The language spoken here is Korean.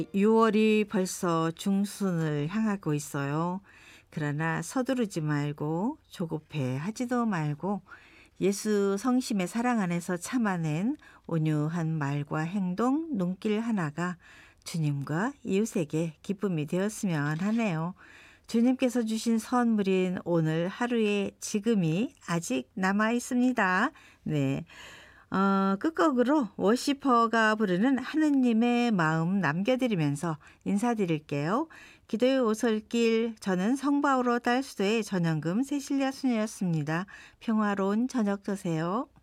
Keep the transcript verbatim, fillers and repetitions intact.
유월이 벌써 중순을 향하고 있어요. 그러나 서두르지 말고 조급해 하지도 말고 예수 성심의 사랑 안에서 참아낸 온유한 말과 행동, 눈길 하나가 주님과 이웃에게 기쁨이 되었으면 하네요. 주님께서 주신 선물인 오늘 하루의 지금이 아직 남아 있습니다. 네. 어, 끝곡으로 워시퍼가 부르는 하느님의 마음 남겨드리면서 인사드릴게요. 기도의 오솔길, 저는 성바오로 딸수도의 전영금 세실리아 수녀였습니다. 평화로운 저녁 되세요.